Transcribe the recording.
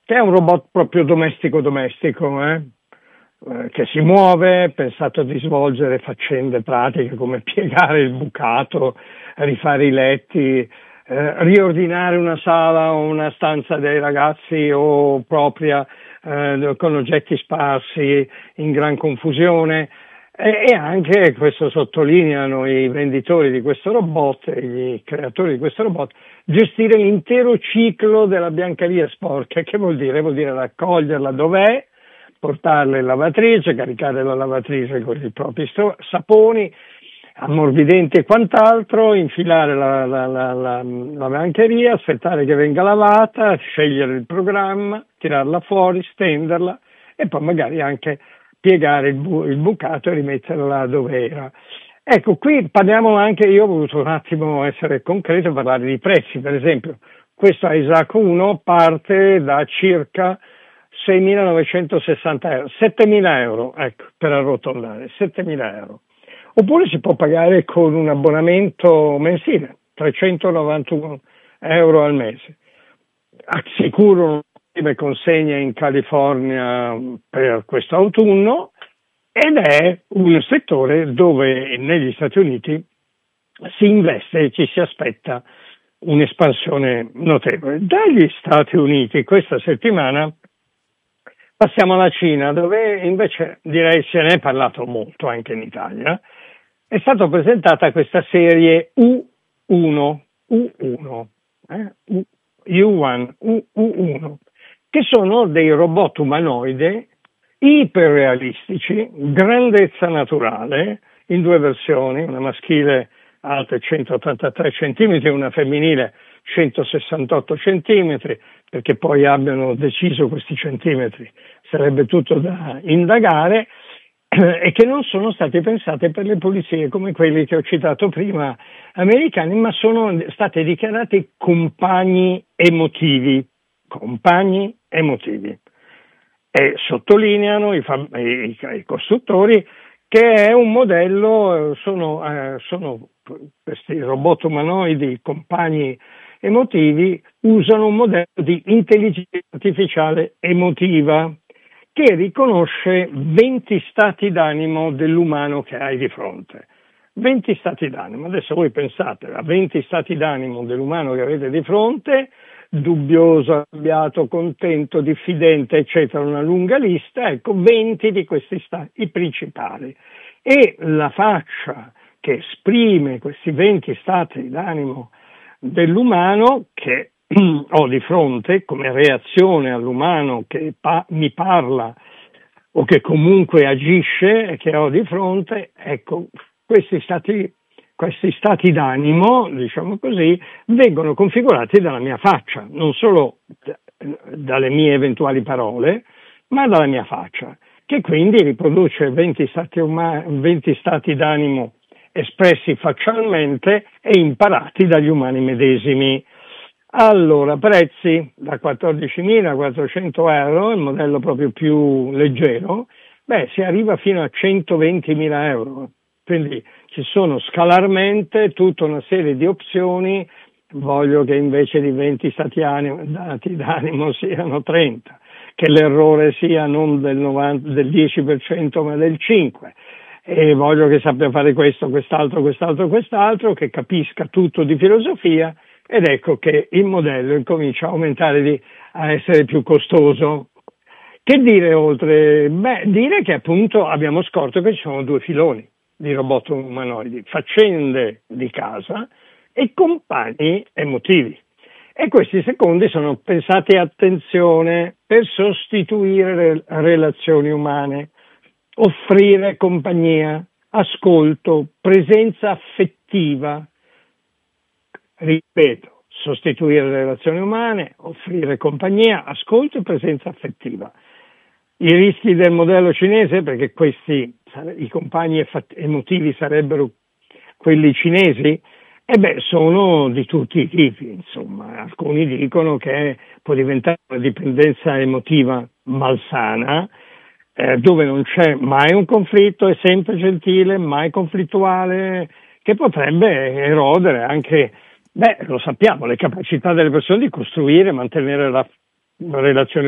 che è un robot proprio domestico, che si muove, pensato di svolgere faccende pratiche come piegare il bucato, rifare i letti, riordinare una sala o una stanza dei ragazzi o propria con oggetti sparsi in gran confusione. E anche, questo sottolineano i venditori di questo robot, i creatori di questo robot, gestire l'intero ciclo della biancheria sporca. Che vuol dire? Vuol dire raccoglierla dov'è, portarla in lavatrice, caricare la lavatrice con i propri saponi, ammorbidenti e quant'altro, infilare la biancheria, aspettare che venga lavata, scegliere il programma, tirarla fuori, stenderla e poi magari anche piegare il bucato e rimetterla dove era. Ecco, qui parliamo anche, io ho voluto un attimo essere concreto e parlare di prezzi. Per esempio, questo Isaac 1 parte da circa 6.960 euro, 7.000 euro, ecco, per arrotondare, 7.000 euro. Oppure si può pagare con un abbonamento mensile, 391 euro al mese. Assicuro consegne in California per questo autunno ed è un settore dove negli Stati Uniti si investe e ci si aspetta un'espansione notevole. Dagli Stati Uniti questa settimana passiamo alla Cina, dove invece direi se ne è parlato molto anche in Italia. È stata presentata questa serie U1, U1, che sono dei robot umanoidi iperrealistici, grandezza naturale, in due versioni, una maschile alta 183 cm e una femminile 168 cm, perché poi abbiano deciso questi centimetri sarebbe tutto da indagare, e che non sono state pensate per le polizie come quelli che ho citato prima americani, ma sono state dichiarate compagni emotivi. E sottolineano i costruttori che è un modello, sono questi robot umanoidi compagni emotivi, usano un modello di intelligenza artificiale emotiva che riconosce 20 stati d'animo dell'umano che hai di fronte. 20 stati d'animo. Adesso voi pensate a 20 stati d'animo dell'umano che avete di fronte, dubbioso, arrabbiato, contento, diffidente, eccetera, una lunga lista, ecco 20 di questi stati, i principali. E la faccia che esprime questi 20 stati d'animo dell'umano che ho di fronte come reazione all'umano che mi parla o che comunque agisce e che ho di fronte, ecco, questi stati d'animo, diciamo così, vengono configurati dalla mia faccia, non solo dalle mie eventuali parole, ma dalla mia faccia, che quindi riproduce 20 stati d'animo espressi faccialmente e imparati dagli umani medesimi. Allora, prezzi da 14.400 euro, il modello proprio più leggero, si arriva fino a 120.000 euro. Quindi ci sono scalarmente tutta una serie di opzioni. Voglio che invece di 20 stati d'animo siano 30, che l'errore sia non del 10% ma del 5%. E voglio che sappia fare questo, quest'altro, che capisca tutto di filosofia, ed ecco che il modello incomincia a aumentare a essere più costoso. Che dire oltre? Dire che appunto abbiamo scorto che ci sono due filoni di robot umanoidi, faccende di casa e compagni emotivi. E questi secondi sono pensati, attenzione, per sostituire relazioni umane, offrire compagnia, ascolto, presenza affettiva. Ripeto, sostituire le relazioni umane, offrire compagnia, ascolto e presenza affettiva. I rischi del modello cinese, perché i compagni emotivi sarebbero quelli cinesi, sono di tutti i tipi, insomma. Alcuni dicono che può diventare una dipendenza emotiva malsana, dove non c'è mai un conflitto, è sempre gentile, mai conflittuale, che potrebbe erodere anche, lo sappiamo, le capacità delle persone di costruire e mantenere la relazione